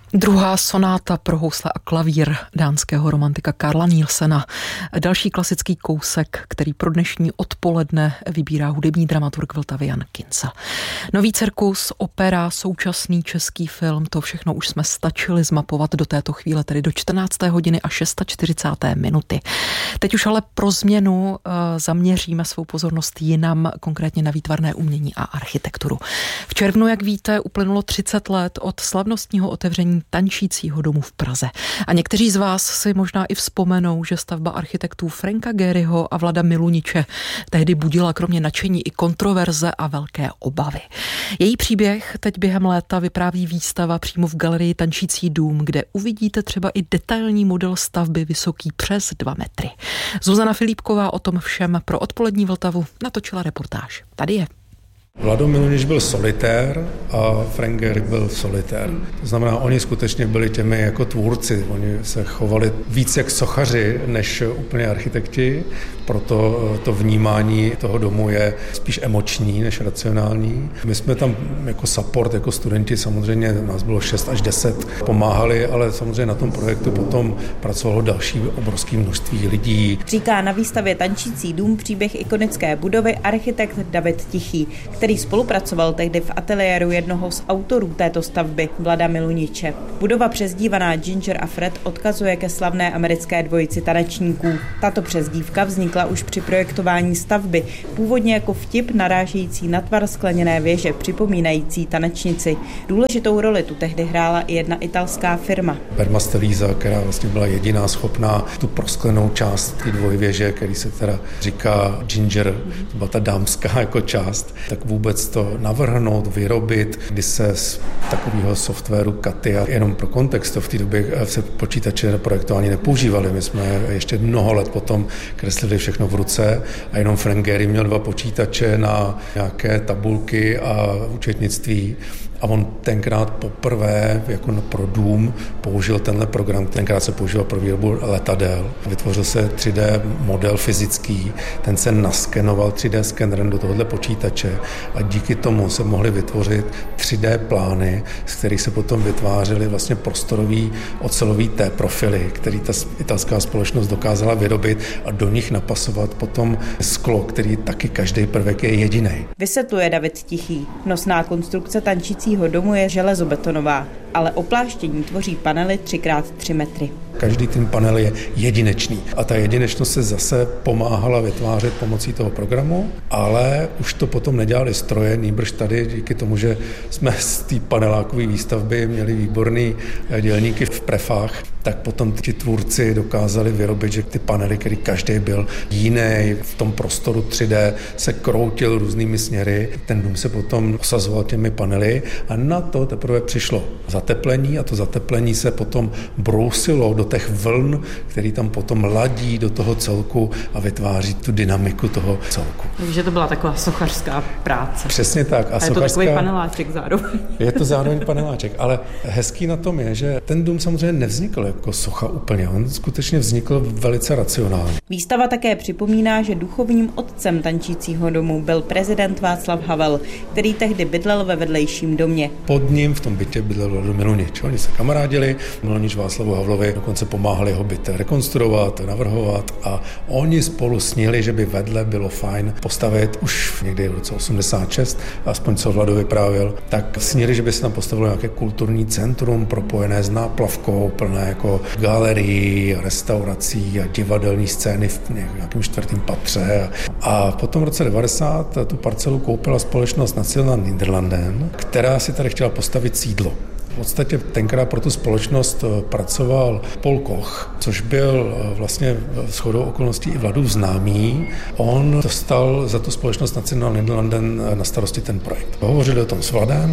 Druhá sonáta pro housle a klavír dánského romantika Carla Nielsena. Další klasický kousek, který pro dnešní odpoledne vybírá hudební dramaturg Vltavy Jan Kincel. Nový cirkus, opera, současný český film, to všechno už jsme stačili zmapovat do této chvíle, tedy do 14. hodiny a 46. minuty. Teď už ale pro změnu zaměříme svou pozornost jinam, konkrétně na výtvarné umění a architekturu. V červnu, jak víte, uplynulo 30 let od slavnostního otevření Tančícího domu v Praze. A někteří z vás si možná i vzpomenou, že stavba architektů Franka Gehryho a Vlada Miluniče tehdy budila kromě nadšení i kontroverze a velké obavy. Její příběh teď během léta vypráví výstava přímo v galerii Tančící dům, kde uvidíte třeba i detailní model stavby vysoký přes 2 metry. Zuzana Filipková o tom všem pro odpolední Vltavu natočila reportáž. Tady je. Vlado Milunič byl solitér a Frank Gehry byl solitér. To znamená, oni skutečně byli těmi jako tvůrci. Oni se chovali víc jak sochaři, než úplně architekti. Proto to vnímání toho domu je spíš emoční než racionální. My jsme tam jako support, jako studenti, samozřejmě nás bylo 6 až 10, pomáhali, ale samozřejmě na tom projektu potom pracovalo další obrovské množství lidí. Říká na výstavě Tančící dům příběh ikonické budovy architekt David Tichý, který spolupracoval tehdy v ateliéru jednoho z autorů této stavby, Vlada Miluniče. Budova přezdívaná Ginger a Fred odkazuje ke slavné americké dvojici tanečníků. Tato přezdívka vznikla už při projektování stavby, původně jako vtip narážející na tvar skleněné věže, připomínající tanečnici. Důležitou roli tu tehdy hrála i jedna italská firma. Permastelíza, která vlastně byla jediná schopná tu prosklenou část té dvojvěže, který se teda říká Ginger, to byla ta dámská jako část, tak vůbec to navrhnout, vyrobit, kdy se z takového softwaru CATIA, jenom pro kontext, to v té době se počítače na projektování nepoužívali. My jsme ještě mnoho let potom kreslili všechno v ruce a jenom Frank Gehry měl 2 počítače na nějaké tabulky a účetnictví. A on tenkrát poprvé jako pro dům použil tenhle program. Tenkrát se používal pro výrobu letadel. Vytvořil se 3D model fyzický, ten se naskenoval 3D skenerem do tohohle počítače a díky tomu se mohly vytvořit 3D plány, z kterých se potom vytvářely vlastně prostorový ocelový T-profily, který ta italská společnost dokázala vyrobit a do nich napasovat potom sklo, který taky každý prvek je jediný. Vysvětluje David Tichý. Nosná konstrukce Tančícího domu je železobetonová, ale opláštění tvoří panely 3x3 metry. Každý ten panel je jedinečný a ta jedinečnost se zase pomáhala vytvářet pomocí toho programu, ale už to potom nedělali stroje, nýbrž tady díky tomu, že jsme z té panelákové výstavby měli výborný dělníky v prefách, tak potom ti tvůrci dokázali vyrobit, že ty panely, který každý byl jiný, v tom prostoru 3D se kroutil různými směry. Ten dům se potom osazoval těmi panely a na to teprve přišlo zateplení a to zateplení se potom brousilo do těch vln, který tam potom ladí do toho celku a vytváří tu dynamiku toho celku. Takže to byla taková sochařská práce. Přesně tak. A je to takový paneláček zároveň. Je to zároveň paneláček, ale hezký na tom je, že ten dům samozřejmě nevznikl jako socha úplně, on skutečně vznikl velice racionálně. Výstava také připomíná, že duchovním otcem Tančícího domu byl prezident Václav Havel, který tehdy bydlel ve vedlejším domě. Pod ním v tom bytě bydlel Vlado Milunič. Oni se kamarádili, Milunič Václavu Havlovi dokonce pomáhali jeho byt rekonstruovat, navrhovat a oni spolu snili, že by vedle bylo fajn postavit už někdy v roce 86, aspoň co Vlado vyprávěl, tak snili, že by se tam postavilo nějaké kulturní centrum propojené s náplavkou, plné jako galerií, restaurací a divadelní scény v nějakém 4. patře. A potom v roce 90 tu parcelu koupila společnost Nationale Nederlanden, která si tady chtěla postavit sídlo. V podstatě tenkrát pro tu společnost pracoval Paul Koch, což byl vlastně shodou okolností i Vladův známý. On dostal za tu společnost Nationale Nederlanden na starosti ten projekt. Hovořili o tom s Vladem,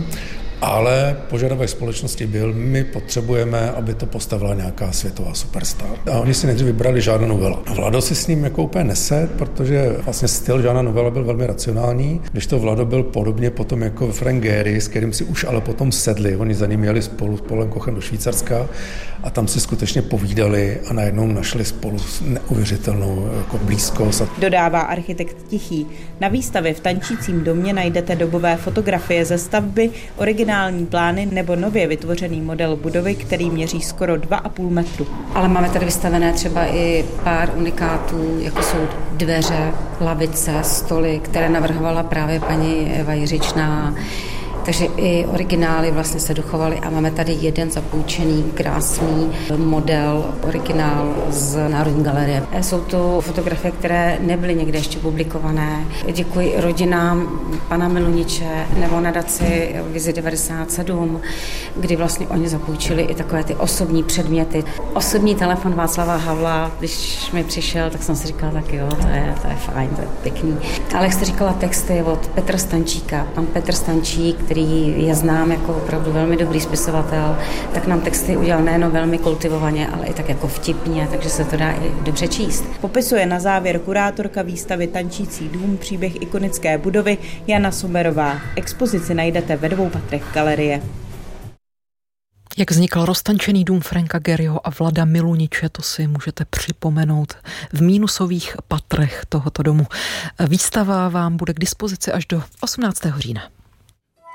ale požadavek společnosti byl, my potřebujeme, aby to postavila nějaká světová superstar. A oni si nejdřív vybrali Jeana Nouvella. Vlado si s ním jako úplně nesed, protože vlastně styl Jeana Nouvella byl velmi racionální, když to Vlado byl podobně potom jako Frank Gehry, s kterým si už ale potom sedli. Oni za ním jeli spolu s Paulem Kochem do Švýcarska a tam si skutečně povídali a najednou našli spolu neuvěřitelnou jako blízkost. Dodává architekt Tichý. Na výstavě v Tančícím domě najdete dobové fotografie ze stavby, originální originální plány nebo nově vytvořený model budovy, který měří skoro 2,5 metru. Ale máme tady vystavené třeba i pár unikátů, jako jsou dveře, lavice, stoly, které navrhovala právě paní Eva Jiřičná. Takže i originály vlastně se dochovaly a máme tady jeden zapůjčený krásný model, originál z Národní galerie. Jsou to fotografie, které nebyly někde ještě publikované. Děkuji rodinám pana Miluniče nebo nadaci Vizi 97, kdy vlastně oni zapůjčili i takové ty osobní předměty. Osobní telefon Václava Havla, když mi přišel, tak jsem si říkala, tak jo, to je fajn, to je pěkný. Ale jak jste říkala, texty od Petra Stančíka. Pan Petr Stančík, který je znám jako opravdu velmi dobrý spisovatel, tak nám texty udělal nejen velmi kultivovaně, ale i tak jako vtipně, takže se to dá i dobře číst. Popisuje na závěr kurátorka výstavy Tančící dům příběh ikonické budovy Jana Sommerová. Expozici najdete ve 2 patrech galerie. Jak vznikl roztančený dům Franka Gehryho a Vlada Miluniče, to si můžete připomenout v mínusových patrech tohoto domu. Výstava vám bude k dispozici až do 18. října.